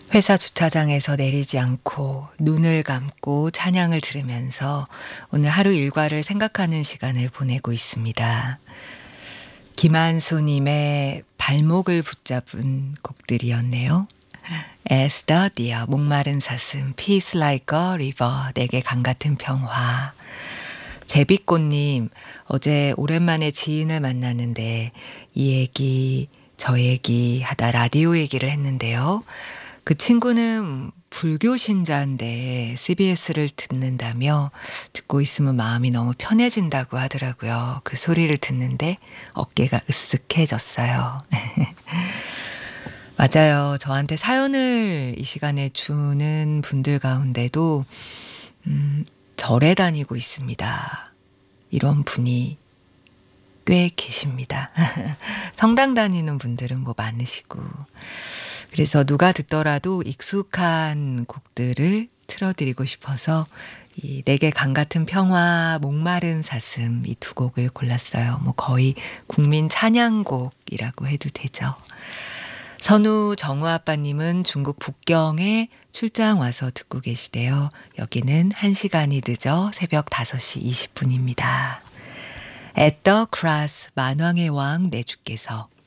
회사 주차장에서 내리지 않고 눈을 감고 찬양을 들으면서 오늘 하루 일과를 생각하는 시간을 보내고 있습니다. 김한수님의 발목을 붙잡은 곡들이었네요. As the deer, 목마른 사슴, Peace like a river, 내게 강 같은 평화. 제비꽃님, 어제 오랜만에 지인을 만났는데 이 얘기, 저 얘기 하다 라디오 얘기를 했는데요. 그 친구는 불교 신자인데 CBS를 듣는다며 듣고 있으면 마음이 너무 편해진다고 하더라고요. 그 소리를 듣는데 어깨가 으쓱해졌어요. 맞아요. 저한테 사연을 이 시간에 주는 분들 가운데도 절에 다니고 있습니다. 이런 분이 꽤 계십니다. 성당 다니는 분들은 뭐 많으시고. 그래서 누가 듣더라도 익숙한 곡들을 틀어드리고 싶어서 이 내게 강 같은 평화, 목마른 사슴 이 두 곡을 골랐어요. 뭐 거의 국민 찬양곡이라고 해도 되죠. 선우 정우 아빠님은 중국 북경에 출장 와서 듣고 계시대요. 여기는 1시간이 늦어 새벽 5시 20분입니다. At the cross, 만왕의 왕 내 주께서